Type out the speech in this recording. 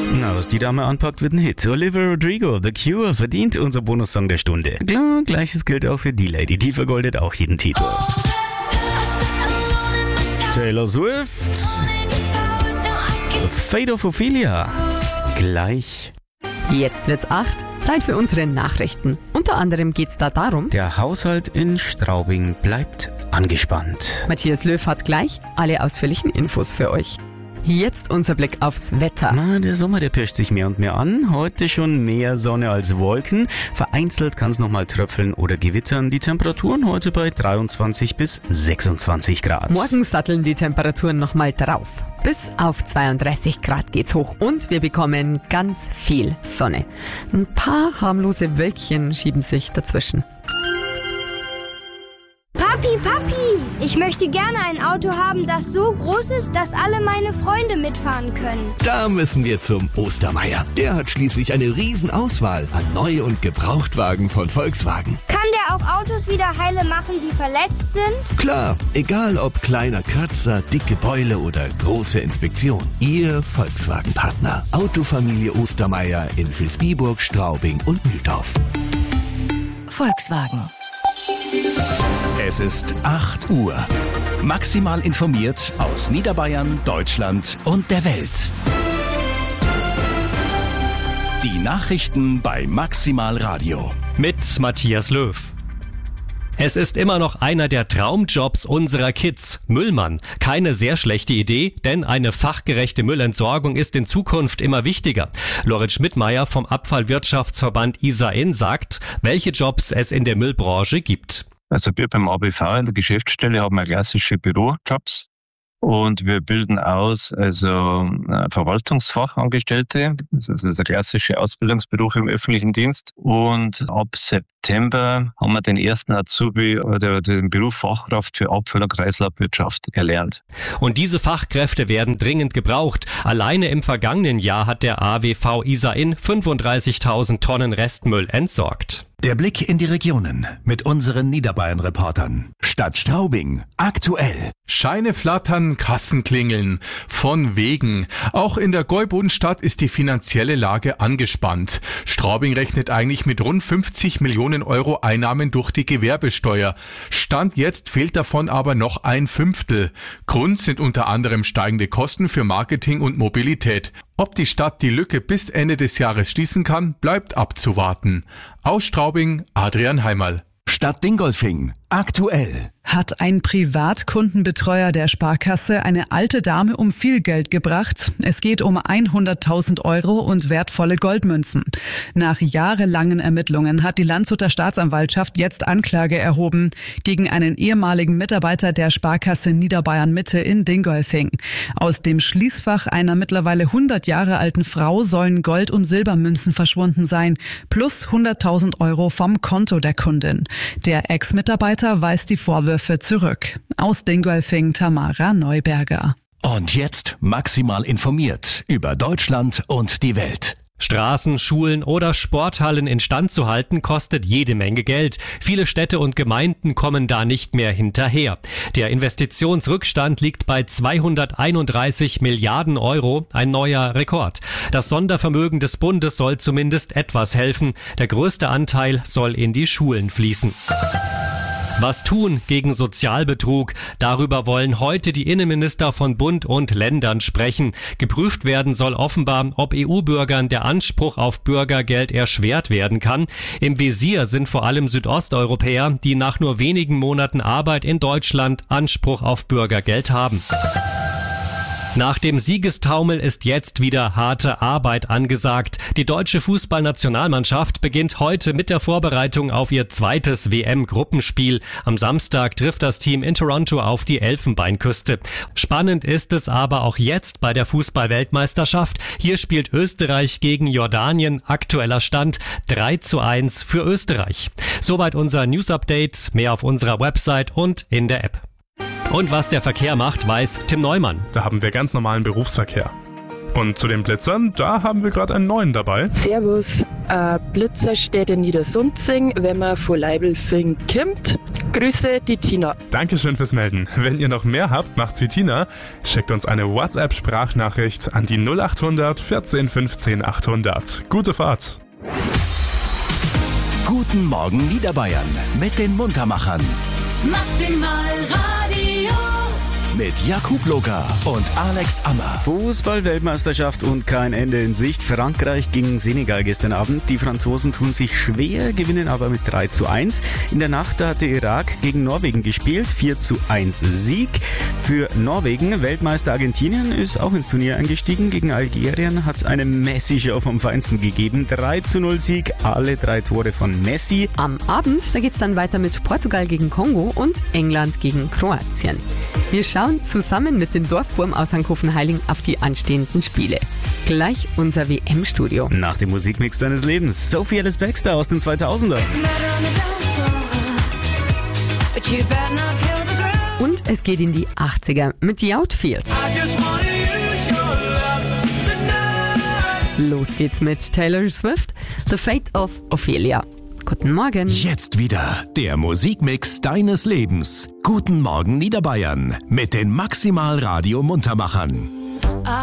Na, was die Dame anpackt, wird ein Hit. Olivia Rodrigo, The Cure, verdient unser Bonussong der Stunde. Klar, gleiches gilt auch für die Lady, die vergoldet auch jeden Titel. Taylor Swift, Fate of Ophelia, gleich. Jetzt wird's 8, Zeit für unsere Nachrichten. Unter anderem geht's da darum, Der Haushalt in Straubing bleibt angespannt. Matthias Löw hat gleich alle ausführlichen Infos für euch. Jetzt unser Blick aufs Wetter. Na, der Sommer, der pirscht sich mehr und mehr an. Heute schon mehr Sonne als Wolken. Vereinzelt kann es nochmal tröpfeln oder gewittern. Die Temperaturen heute bei 23 bis 26 Grad. Morgen satteln die Temperaturen nochmal drauf. Bis auf 32 Grad geht's hoch und wir bekommen ganz viel Sonne. Ein paar harmlose Wölkchen schieben sich dazwischen. Papi, ich möchte gerne ein Auto haben, das so groß ist, dass alle meine Freunde mitfahren können. Da müssen wir zum Ostermeier. Der hat schließlich eine Riesenauswahl an Neu- und Gebrauchtwagen von Volkswagen. Kann der auch Autos wieder heile machen, die verletzt sind? Klar, egal ob kleiner Kratzer, dicke Beule oder große Inspektion. Ihr Volkswagen-Partner. Autofamilie Ostermeier in Vilsbiburg, Straubing und Mühldorf. Volkswagen. Es ist 8 Uhr. Maximal informiert aus Niederbayern, Deutschland und der Welt. Die Nachrichten bei Maximal Radio. Mit Matthias Löw. Es ist immer noch einer der Traumjobs unserer Kids, Müllmann. Keine sehr schlechte Idee, denn eine fachgerechte Müllentsorgung ist in Zukunft immer wichtiger. Lorit Schmidtmeier vom Abfallwirtschaftsverband ISAIN sagt, welche Jobs es in der Müllbranche gibt. Also wir beim ABV in der Geschäftsstelle haben klassische Bürojobs und wir bilden aus Verwaltungsfachangestellte. Das ist der klassische Ausbildungsberuf im öffentlichen Dienst. Und ab September haben wir den ersten Azubi oder den Beruf Fachkraft für Abfall- und Kreislaufwirtschaft erlernt. Und diese Fachkräfte werden dringend gebraucht. Alleine im vergangenen Jahr hat der AWV ISAIN 35.000 Tonnen Restmüll entsorgt. Der Blick in die Regionen mit unseren Niederbayern-Reportern. Stadt Straubing, aktuell. Scheine flattern, Kassen klingeln. Von wegen. Auch in der Gäubodenstadt ist die finanzielle Lage angespannt. Straubing rechnet eigentlich mit rund 50 Millionen Euro Einnahmen durch die Gewerbesteuer. Stand jetzt fehlt davon aber noch 1/5. Grund sind unter anderem steigende Kosten für Marketing und Mobilität. Ob die Stadt die Lücke bis Ende des Jahres schließen kann, bleibt abzuwarten. Aus Straubing, Adrian Heimerl. Stadt Dingolfing, aktuell. Hat ein Privatkundenbetreuer der Sparkasse eine alte Dame um viel Geld gebracht. Es geht um 100.000 Euro und wertvolle Goldmünzen. Nach jahrelangen Ermittlungen hat die Landshuter Staatsanwaltschaft jetzt Anklage erhoben gegen einen ehemaligen Mitarbeiter der Sparkasse Niederbayern Mitte in Dingolfing. Aus dem Schließfach einer mittlerweile 100 Jahre alten Frau sollen Gold- und Silbermünzen verschwunden sein, plus 100.000 Euro vom Konto der Kundin. Der Ex-Mitarbeiter weist die Vorwürfe zurück. Aus Dingolfing, Tamara Neuberger. Und jetzt maximal informiert über Deutschland und die Welt. Straßen, Schulen oder Sporthallen instand zu halten, kostet jede Menge Geld. Viele Städte und Gemeinden kommen da nicht mehr hinterher. Der Investitionsrückstand liegt bei 231 Milliarden Euro, ein neuer Rekord. Das Sondervermögen des Bundes soll zumindest etwas helfen. Der größte Anteil soll in die Schulen fließen. Was tun gegen Sozialbetrug? Darüber wollen heute die Innenminister von Bund und Ländern sprechen. Geprüft werden soll offenbar, ob EU-Bürgern der Anspruch auf Bürgergeld erschwert werden kann. Im Visier sind vor allem Südosteuropäer, die nach nur wenigen Monaten Arbeit in Deutschland Anspruch auf Bürgergeld haben. Nach dem Siegestaumel ist jetzt wieder harte Arbeit angesagt. Die deutsche Fußballnationalmannschaft beginnt heute mit der Vorbereitung auf ihr zweites WM-Gruppenspiel. Am Samstag trifft das Team in Toronto auf die Elfenbeinküste. Spannend ist es aber auch jetzt bei der Fußball-Weltmeisterschaft. Hier spielt Österreich gegen Jordanien. Aktueller Stand 3:1 für Österreich. Soweit unser News-Update. Mehr auf unserer Website und in der App. Und was der Verkehr macht, weiß Tim Neumann. Da haben wir ganz normalen Berufsverkehr. Und zu den Blitzern, da haben wir gerade einen neuen dabei. Servus, Blitzer steht in Niedersunzing, wenn man von Leibelfing kommt. Grüße, die Tina. Dankeschön fürs Melden. Wenn ihr noch mehr habt, macht's wie Tina. Schickt uns eine WhatsApp-Sprachnachricht an die 0800 14 15 800. Gute Fahrt. Guten Morgen Niederbayern mit den Muntermachern. Maximal Radio. Mit Jakub Locker und Alex Ammer. Fußball-Weltmeisterschaft und kein Ende in Sicht. Frankreich gegen Senegal gestern Abend. Die Franzosen tun sich schwer, gewinnen aber mit 3:1. In der Nacht hatte Irak gegen Norwegen gespielt. 4:1 Sieg für Norwegen. Weltmeister Argentinien ist auch ins Turnier eingestiegen. Gegen Algerien hat es eine Messi-Show vom Feinsten gegeben. 3:0 Sieg, alle 3 Tore von Messi. Am Abend, da geht's dann weiter mit Portugal gegen Kongo und England gegen Kroatien. Wir schauen zusammen mit dem Dorfburm aus Hankofen-Heiling auf die anstehenden Spiele. Gleich unser WM-Studio. Nach dem Musikmix deines Lebens, Sophie Ellis Bextor aus den 2000er. Und es geht in die 80er mit The Outfield. Los geht's mit Taylor Swift, The Fate of Ophelia. Guten Morgen. Jetzt wieder der Musikmix deines Lebens. Guten Morgen Niederbayern mit den Maximal Radio Muntermachern.